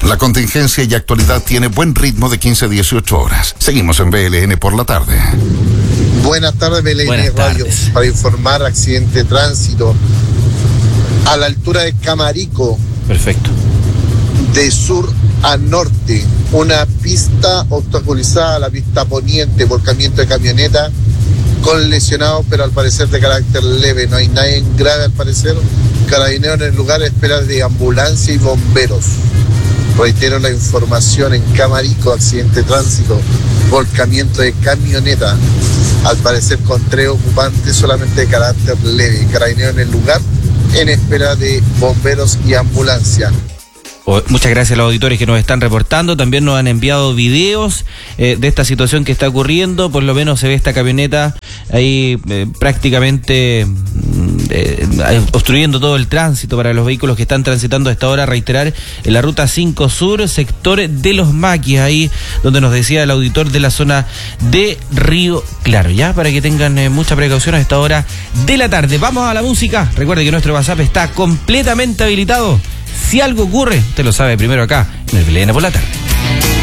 La contingencia y actualidad tiene buen ritmo de 15 a 18 horas. Seguimos en BLN por la tarde. Buenas tardes, BLN Buenas Radio. tardes. Para informar, accidente de tránsito a la altura de Camarico. Perfecto. De sur a norte, una pista obstaculizada, la pista poniente, volcamiento de camioneta con lesionados, pero al parecer de carácter leve, no hay nadie grave al parecer. Carabineros en el lugar, espera de ambulancia y bomberos. Reitero la información: en Camarico, accidente de tránsito, volcamiento de camioneta, al parecer con 3 ocupantes, solamente de carácter leve. Carabineros en el lugar, en espera de bomberos y ambulancia. Muchas gracias a los auditores que nos están reportando. También nos han enviado videos de esta situación que está ocurriendo. Por lo menos se ve esta camioneta ahí prácticamente obstruyendo todo el tránsito para los vehículos que están transitando a esta hora. Reiterar, en la ruta 5 Sur, sector de Los Maquis, ahí donde nos decía el auditor de la zona de Río Claro, ya para que tengan mucha precaución a esta hora de la tarde. Vamos a la música. Recuerde que nuestro WhatsApp está completamente habilitado. Si algo ocurre, usted lo sabe primero acá en el BLN por la tarde.